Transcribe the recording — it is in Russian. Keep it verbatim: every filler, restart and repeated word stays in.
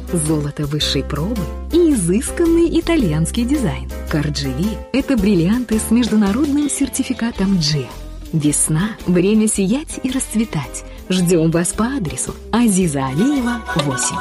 золото высшей пробы и изысканный итальянский дизайн. Card-Живи – это бриллианты с международным сертификатом джи. Весна – время сиять и расцветать. Ждем вас по адресу Азиза Алиева, восемь.